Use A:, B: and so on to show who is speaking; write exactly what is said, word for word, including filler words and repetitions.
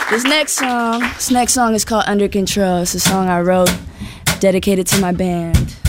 A: This next song, this next song is called Under Control. It's a song I wrote dedicated to my band.